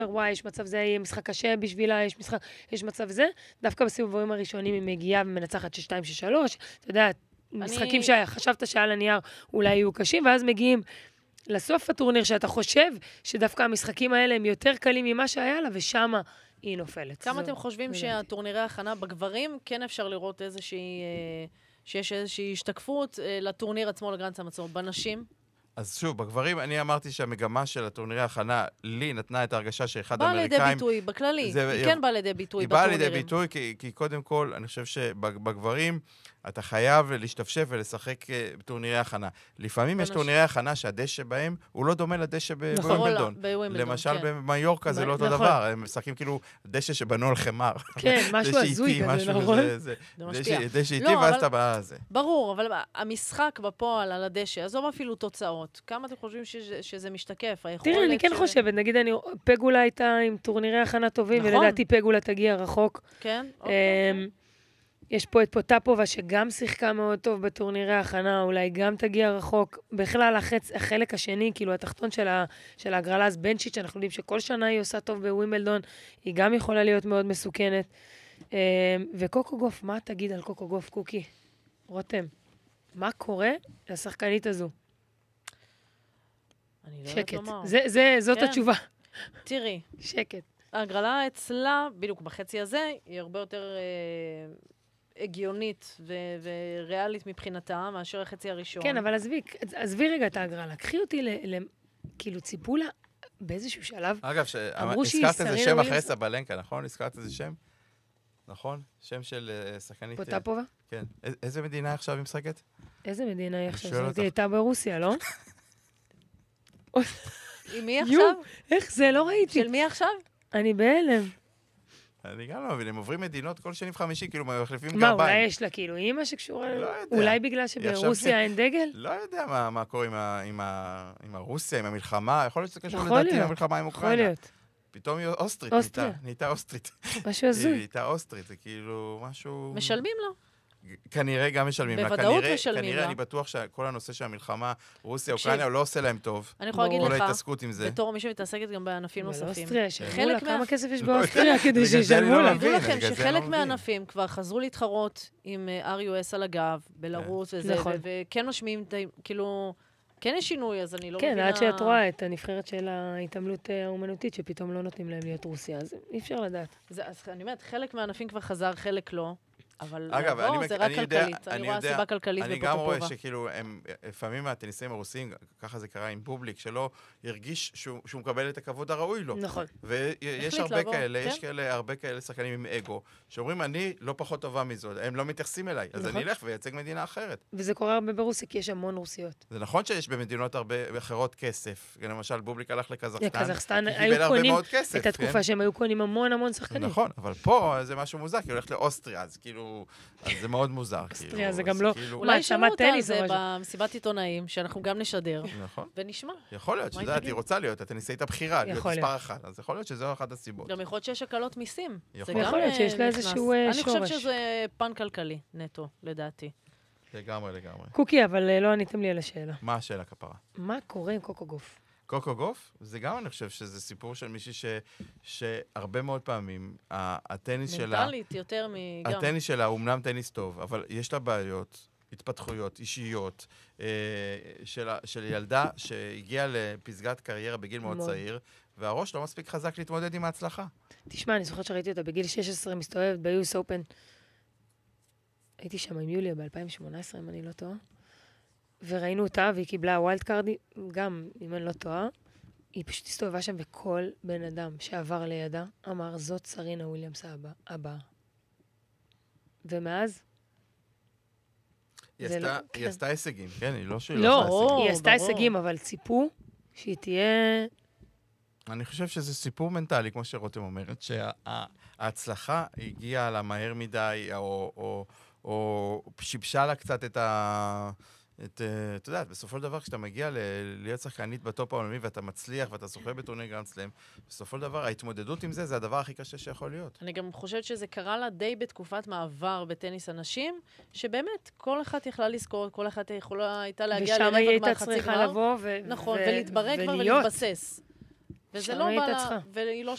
וואי, יש מצב זה, יהיה משחק קשה בשבילה, יש מצב זה. דווקא בסיבובים הראשונים היא מגיעה ומנצחת 6-2, 6-3. אתה יודע, משחקים שחשבת שעל הנייר אולי יהיו קשים, ואז מגיעים לסוף הטורניר שאתה חושב שדווקא המשחקים האלה הם יותר קלים ממה שהיה לה, ושם היא נופלת. כמה אתם חושבים שהטורנירי ההכנה בגברים כן אפשר לראות שיש איזושהי השתקפות לטורניר עצמו, לגרנד סלאם עצמו, בנשים? אז שוב, בגברים אני אמרתי שהמגמה של הטורנירי ההכנה לי נתנה את ההרגשה שאחד האמריקאים... בא לידי ביטוי, בכללי. היא כן באה לידי ביטוי בטורנירים. היא באה לידי ביטוי, כי קודם כל, אני חושב שבגברים אתה חייב להשתפשף ולשחק בטורנירי הכנה. לפעמים יש טורנירי הכנה שהדשא בהם הוא לא דומה לדשא בווימבלדון. למשל במיורקה זה לא אותו דבר. הם משחקים כאילו דשא שבנו על חמר. כן, משהו הזוי כזה, נכון? דשא איטי ואז אתה בא על זה. ברור, אבל המשחק בפועל על הדשא, עזוב אפילו תוצאות. כמה אתם חושבים שזה משתקף? תראה, אני כן חושבת, נגיד פגולה הייתה עם טורנירי הכנה טובים, ולדעתי פגולה תגיע רחוק. כן? יש פה את פוטפובה שגם שיחקה מאוד טוב בטורנירי ההכנה, אולי גם תגיע רחוק. בכלל, החלק השני, כאילו התחתון של ההגרלה, אז בנצ'יץ', אנחנו יודעים שכל שנה היא עושה טוב בווימבלדון, היא גם יכולה להיות מאוד מסוכנת. וקוקו גוף, מה תגיד על קוקו גוף, קוקי? רותם, מה קורה לשחקנית הזו? אני לא יודעת לומר. זאת התשובה. תראי. שקט. ההגרלה אצלה, בדיוק בחצי הזה, היא הרבה יותר הגיונית וריאלית מבחינתה, מאשר החצי הראשון. כן, אבל עזבי רגע את ההגרלה. קחי אותי כאילו ציפו לה באיזשהו שלב. אגב, הזכרת איזה שם אחרי סבלנקה, נכון? הזכרת איזה שם? נכון? שם של שחקנית... פוטפובה? כן. איזה מדינה עכשיו היא משחקת? איזה מדינה היא עכשיו? היא הייתה ברוסיה, לא? עם מי עכשיו? איך זה? לא ראיתי. של מי עכשיו? אני בהלם. אני גם לא מבין, הם עוברים מדינות כל שני וחמישי, כאילו מחליפים גרביים. מה, אולי יש לה כאילו אימא שקשורה? לא יודע. אולי בגלל שברוסיה אין דגל? לא יודע מה קורה עם הרוסיה, עם המלחמה, יכול להיות שזה קשור לדעתי עם המלחמה עם אוקראינה. יכול להיות. פתאום היא אוסטרית, נהייתה אוסטרית. משהו הזוי. היא נהייתה אוסטרית, זה כאילו משהו... משלמים לו. כנראה גם משלמים לה. בוודאות משלמים לה. כנראה אני בטוח שכל הנושא של המלחמה, רוסיה, אוקראינה, לא עושה להם טוב. אני יכולה להגיד לך, כל ההתעסקות עם זה. בתור מי שמתעסקת גם בענפים נוספים. באוסטריה, שילמו לה כמה כסף יש באוסטריה כדי שישלמו לה. תדעו לכם שחלק מהענפים כבר חזרו להתחרות עם RUS על הגב, בלרוס וזה, וכן משמיעים, כאילו, כן יש שינוי, אז אני לא מבינה... כן, עד שאת רואה את הנבחרת של ההתעמלות האומנותית, שפתאום לא נותנים להם להיות רוסיה, אז אי אפשר לדעת. אז אני אומרת, חלק מהענפים כבר חזר, חלק לא. אבל אגב, לא, זה רק כלכלית. אני רואה סיבה כלכלית בפוטופובה. בפוטופובה. אני גם רואה שכאילו, לפעמים הטניסאים הרוסים, ככה זה קרה עם בובליק, שלא ירגיש שהוא מקבל את הכבוד הראוי לו. נכון. ויש הרבה כאלה, יש הרבה כאלה שחקנים עם אגו, שאומרים, אני לא פחות טובה מזאת, הם לא מתייחסים אליי, אז אני אלך וייצג מדינה אחרת. וזה קורה הרבה ברוסיה, כי יש המון רוסיות. זה נכון שיש במדינות הרבה אחרות כסף. למשל, בובליק הלך לקזחסטן. לקזחסטן היו קונים את התקופה שהם היו קונים המון שחקנים. נכון, אבל פה זה משהו מוזר, כי הולך לאוסטריה, אז כאילו, זה מאוד מוזר. אוסטריה זה גם לא... אולי שמעו אותה על זה במסיבת עיתונאים, שאנחנו גם נשדר. נכון. ונשמע. יכול להיות, שדעת, היא רוצה להיות, הטניסאית הבכירה, להיות מספר אחת. אז יכול להיות שזו אחת הסיבות. גם יכול להיות שיש הקלות מיסים. יכול להיות שיש לה איזשהו שורש. אני חושבת שזה פן כלכלי, נטו, לדעתי. לגמרי. קוקי, אבל לא עניתם לי על השאלה. מה השאלה, כפרה? מה קורה עם קוקו גוף? קוקו גוף? זה גם, אני חושב שזה סיפור של מישהי שהרבה מאוד פעמים, הטניס שלה... מנטלית יותר מגם. הטניס שלה הוא אמנם טניס טוב, אבל יש לה בעיות, התפתחויות, אישיות, של ילדה שהגיעה לפסגת קריירה בגיל מאוד צעיר, והראש לא מספיק חזק להתמודד עם ההצלחה. תשמע, אני זוכרת שראיתי אותה בגיל 16 מסתובבת ביוס אופן. הייתי שם עם יוליה ב-2018, אם אני לא טועה. וראינו אותה, והיא קיבלה ווילד קארדי, גם, אם אני לא טועה, היא פשוט הסתובבה שם, וכל בן אדם שעבר לידה אמר, זאת סרינה וויליאמס הבאה. ומאז... היא עשתה הישגים, כן? היא לא שהיא לא עשתה הישגים. היא עשתה הישגים, אבל ציפו שהיא תהיה... אני חושב שזה סיפור מנטלי, כמו שרותם אומרת, שההצלחה הגיעה לה מהר מדי, או שיבשה לה קצת את ה... אתה יודע, בסופו של דבר, כשאתה מגיע להיות שחקנית בטופ העולמי, ואתה מצליח, ואתה זוכה בטורניר גרנד סלאם, בסופו של דבר, ההתמודדות עם זה, זה הדבר הכי קשה שיכול להיות. אני גם חושבת שזה קרה לה די בתקופת מעבר בטניס אנשים, שבאמת, כל אחת יכלה לזכור, כל אחת יכולה הייתה להגיע לרבע גמר, חצי גמר. ושם היא הייתה צריכה לבוא נכון, ולהתברג כבר ולהתבסס. וזה לא בא לה, והיא לא